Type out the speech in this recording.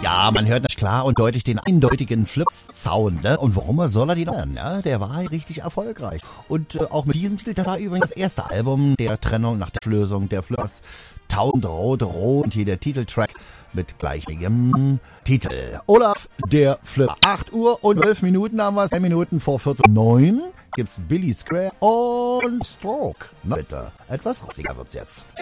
Ja, man hört nicht klar und deutlich den eindeutigen Flips-Sound, ne? Und warum soll er die noch hören, ja? Der war richtig erfolgreich. Und auch mit diesem Titel, das war übrigens das erste Album der Trennung nach der Auflösung der Flippers. Tausend Rote Rot und hier der Titeltrack mit gleichnamigem Titel. Olaf, der Flipper. 8 Uhr und 12 Minuten haben wir, 10 Minuten vor 8:45 gibt's Billy Square und Stroke. Na bitte, etwas rossiger wird's jetzt.